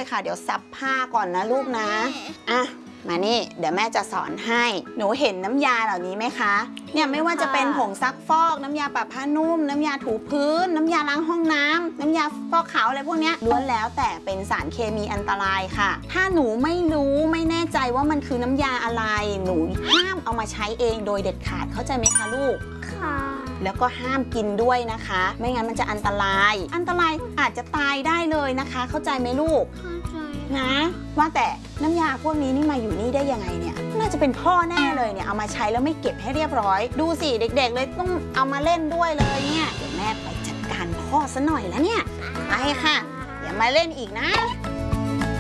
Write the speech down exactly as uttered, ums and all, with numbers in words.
เลยค่ะเดี๋ยวซับผ้าก่อนนะลูกนะอ่ะมานี่เดี๋ยวแม่จะสอนให้หนูเห็นน้ำยาเหล่านี้ไหมคะเนี่ยไม่ว่าจะเป็นผงซักฟอกน้ำยาปรับผ้านุ่มน้ำยาถูพื้นน้ำยาล้างห้องน้ำน้ำยาฟอกขาวอะไรพวกนี้ล้วนแล้วแต่เป็นสารเคมีอันตรายค่ะถ้าหนูไม่รู้ไม่แน่ใจว่ามันคือน้ำยาอะไรหนูห้ามเอามาใช้เองโดยเด็ดขาดเข้าใจไหมคะลูกค่ะแล้วก็ห้ามกินด้วยนะคะไม่งั้นมันจะอันตรายอันตรายอาจจะตายได้เลยนะคะเข้าใจไหมลูกเข้าใจนะว่าแต่น้ำยาพวกนี้นี่มาอยู่นี่ได้ยังไงเนี่ยน่าจะเป็นพ่อแน่เลยเนี่ยเอามาใช้แล้วไม่เก็บให้เรียบร้อยดูสิเด็กๆเลยต้องเอามาเล่นด้วยเลยเนี่ยเดี๋ยวแม่ไปจัดการพ่อซะหน่อยแล้วเนี่ยไปค่ะอย่ามาเล่นอีกนะ